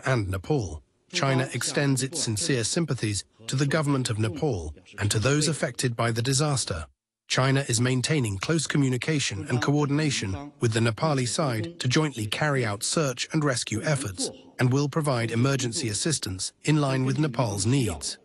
and Nepal. China extends its sincere sympathies to the government of Nepal and to those affected by the disaster. China is maintaining close communication and coordination with the Nepali side to jointly carry out search and rescue efforts and will provide emergency assistance in line with Nepal's needs.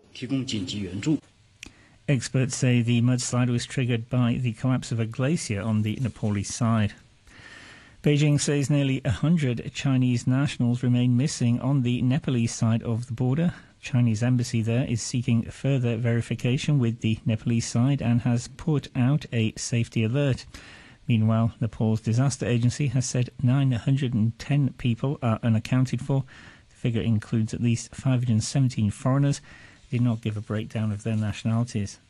Experts say the mudslide was triggered by the collapse of a glacier on the Nepalese side. Beijing says nearly 100 Chinese nationals remain missing on the Nepalese side of the border. Chinese embassy there is seeking further verification with the Nepalese side and has put out a safety alert. Meanwhile, Nepal's disaster agency has said 910 people are unaccounted for. The figure includes at least 517 foreigners. They did not give a breakdown of their nationalities.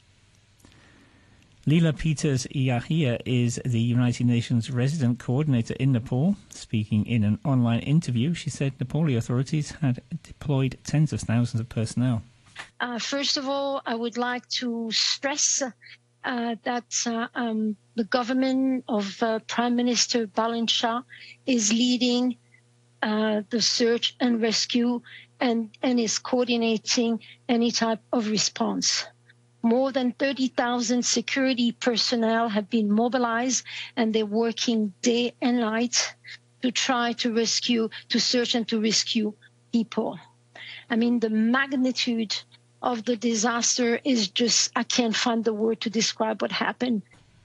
Leela Peters-Yahia is the United Nations resident coordinator in Nepal. Speaking in an online interview, she said Nepali authorities had deployed tens of thousands of personnel. First of all, I would like to stress that the government of Prime Minister Balin Shah is leading the search and rescue and is coordinating any type of response. More than 30,000 security personnel have been mobilized, and they're working day and night to try to search and to rescue people. I mean, the magnitude of the disaster is just, I can't find the word to describe what happened.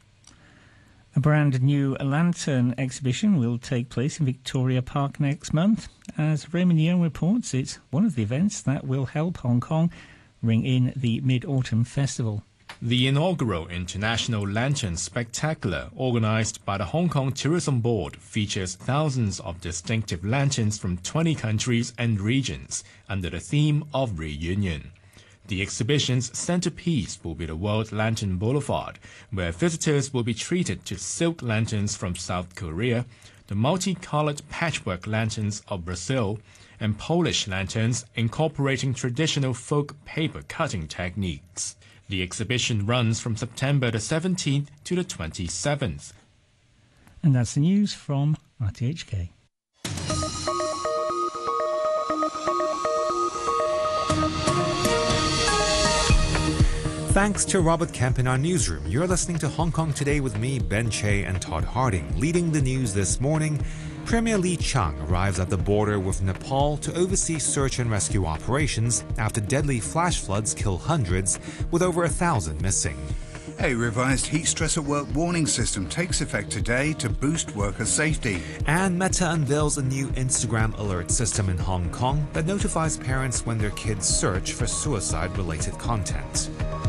A brand new lantern exhibition will take place in Victoria Park next month. As Raymond Young reports, it's one of the events that will help Hong Kong ring in the Mid-Autumn Festival. The inaugural International Lantern Spectacular, organised by the Hong Kong Tourism Board, features thousands of distinctive lanterns from 20 countries and regions under the theme of reunion. The exhibition's centrepiece will be the World Lantern Boulevard, where visitors will be treated to silk lanterns from South Korea, the multicoloured patchwork lanterns of Brazil, and Polish lanterns incorporating traditional folk paper cutting techniques. The exhibition runs from September the 17th to the 27th. And that's the news from RTHK. Thanks to Robert Kemp in our newsroom. You're listening to Hong Kong Today with me, Ben Che, and Todd Harding. Leading the news this morning, Premier Li Qiang arrives at the border with Nepal to oversee search and rescue operations after deadly flash floods kill hundreds, with over 1,000 missing. A revised heat stress at work warning system takes effect today to boost worker safety. And Meta unveils a new Instagram alert system in Hong Kong that notifies parents when their kids search for suicide-related content.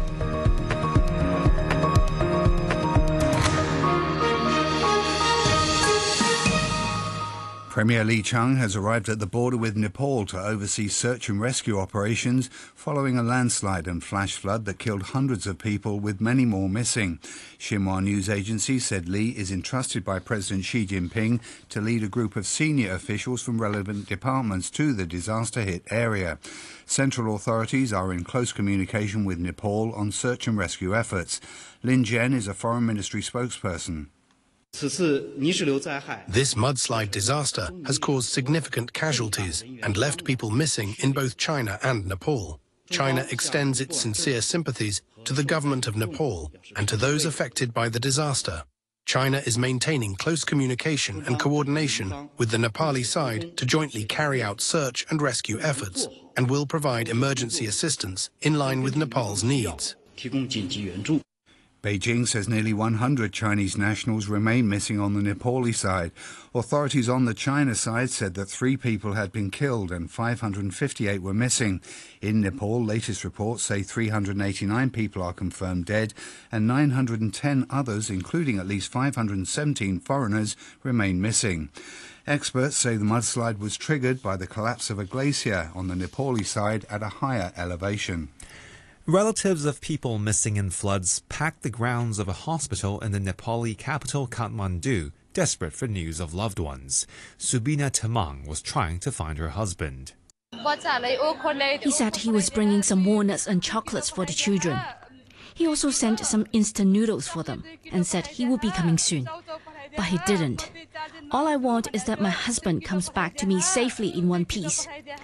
Premier Li Qiang has arrived at the border with Nepal to oversee search and rescue operations following a landslide and flash flood that killed hundreds of people, with many more missing. Xinhua News Agency said Li is entrusted by President Xi Jinping to lead a group of senior officials from relevant departments to the disaster-hit area. Central authorities are in close communication with Nepal on search and rescue efforts. Lin Zhen is a Foreign Ministry spokesperson. This mudslide disaster has caused significant casualties and left people missing in both China and Nepal. China extends its sincere sympathies to the government of Nepal and to those affected by the disaster. China is maintaining close communication and coordination with the Nepali side to jointly carry out search and rescue efforts and will provide emergency assistance in line with Nepal's needs. Beijing says nearly 100 Chinese nationals remain missing on the Nepali side. Authorities on the China side said that 3 people had been killed and 558 were missing. In Nepal, latest reports say 389 people are confirmed dead and 910 others, including at least 517 foreigners, remain missing. Experts say the mudslide was triggered by the collapse of a glacier on the Nepali side at a higher elevation. Relatives of people missing in floods packed the grounds of a hospital in the Nepali capital Kathmandu, desperate for news of loved ones. Subina Tamang was trying to find her husband. He said he was bringing some walnuts and chocolates for the children. He also sent some instant noodles for them and said he would be coming soon. But he didn't. All I want is that my husband comes back to me safely in one piece.